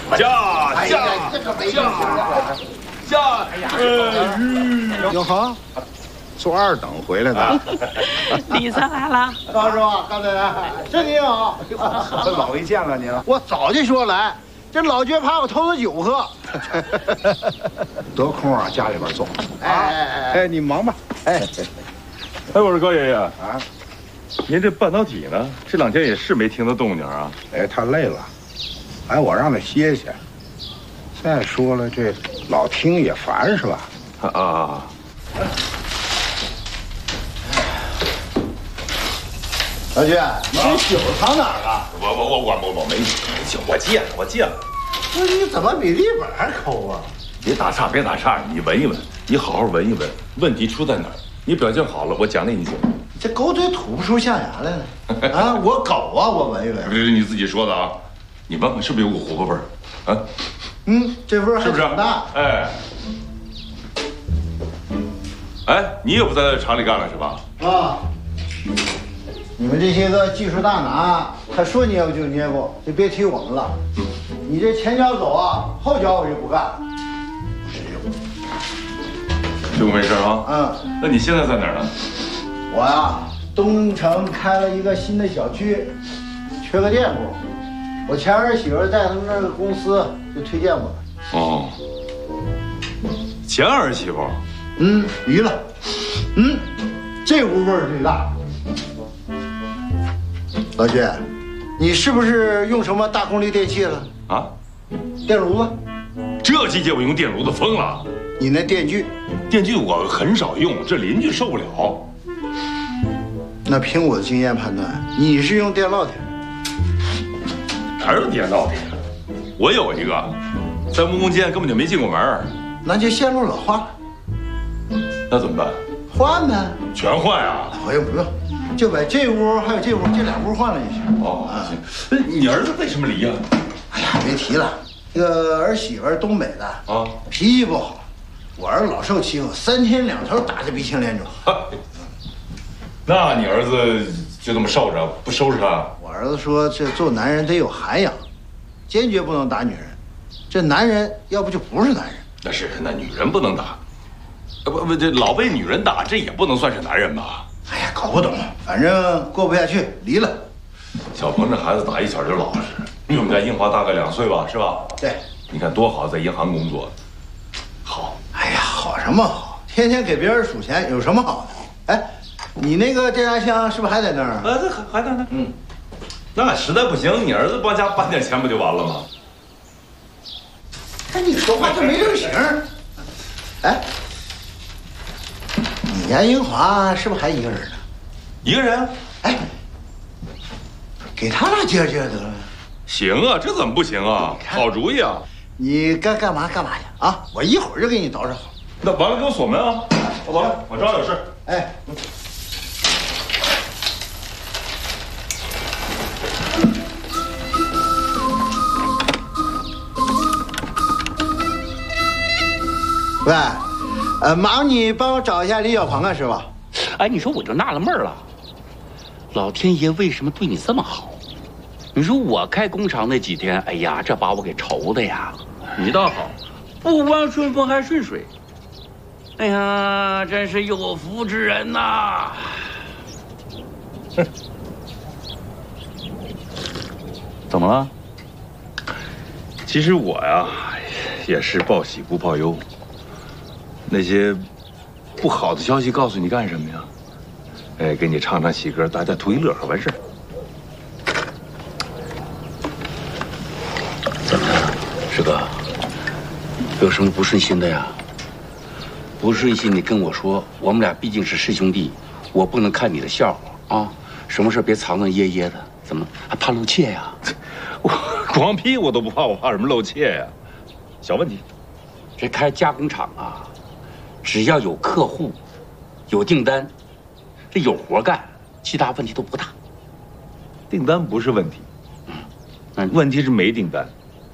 哟呵，坐二等回来的。 李三来了， 高师傅，高队员，是你好，老没见了您了。我早就说来，这老爵怕我偷他酒喝。得空啊，家里边坐。哎，你忙吧。哎， 我说高爷爷啊，您这半导体呢？这两天也是没听到动静啊。 哎，他累了，我让他歇歇。再说了，这老听也烦是吧？ 啊。 老薛，你这酒藏哪儿了？ 我没酒，我戒了。 不是，你怎么比例本还抠啊？ 别打岔，你闻一闻，你好好闻一闻，问题出在哪儿？你表现好了，我奖励你酒。 这狗嘴吐不出象牙来了啊！我狗啊，我闻一闻。 这是你自己说的啊，你闻闻是不是有股糊糊味儿？啊， 这味儿还挺大。 哎，你也不在厂里干了是吧？ 啊，你们这些个技术大拿，他说捏过就捏过，就别提我们了。你这前脚走啊，后脚我就不干。 师傅没事啊？那你现在在哪儿呢？ 我呀，东城开了一个新的小区，缺个店铺。我前儿媳妇在他们那个公司就推荐我了。 哦，前儿媳妇？ 离了。这屋味儿最大。老薛，你是不是用什么大功率电器了？ 啊？ 电炉子？ 这季节我用电炉子疯了。 你那电锯我很少用，这邻居受不了。 那凭我的经验判断，你是用电烙铁。 哪有电烙铁？我有一个，在木工间根本就没进过门。 那就线路老化了。 那怎么办？ 换呢？ 全换啊？ 不用，就把这屋还有这屋这俩屋换了就行。 行。你儿子为什么离呀？ 哎呀，别提了，这个儿媳妇东北的啊，脾气不好。我儿子老受欺负，3天2头打得鼻青脸肿。 那你儿子就这么受着，不收拾他？ 我儿子说，这做男人得有涵养，坚决不能打女人。这男人要不就不是男人。 那女人不能打，这老被女人打，这也不能算是男人吧？ 哎呀，搞不懂，反正过不下去，离了。 小鹏这孩子打一小就老实，比我们家英华大概2岁吧，是吧？ 对， 你看多好，在银行工作，好。 哎呀，好什么好？天天给别人数钱，有什么好的？哎，你那个电压箱是不是还在那儿？ 这还在那。那实在不行，你儿子帮家搬点钱不就完了吗？ 哎，你说话就没正形。哎，你家英华是不是还一个人呢？ 一个人？ 哎，给他俩接着得了。 行啊，这怎么不行啊？好主意啊！ 你该干嘛去啊！我一会儿就给你捯饬好。 那完了给我锁门啊！完了，我正好有事。 哎。喂，忙你帮我找一下李小鹏啊，师傅。 哎，你说我就纳了闷了，老天爷为什么对你这么好？你说我开工厂那几天，哎呀，这把我给愁的呀。你倒好，不光顺风还顺水。哎呀，真是有福之人呐！哼，怎么了？ 其实我呀，也是报喜不报忧。那些不好的消息告诉你干什么呀？哎，给你唱唱喜歌，大家图一乐呵，完事儿。 怎么样，师哥？有什么不顺心的呀？不顺心你跟我说，我们俩毕竟是师兄弟，我不能看你的笑话啊！什么事别藏藏掖掖的，怎么还怕露怯呀？ 我光屁我都不怕，我怕什么露怯呀？小问题。 这开加工厂啊，只要有客户，有订单，这有活干，其他问题都不大。 订单不是问题，问题是没订单。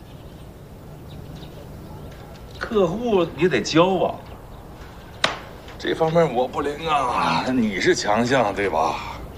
客户你得交啊，这方面我不灵啊，你是强项对吧？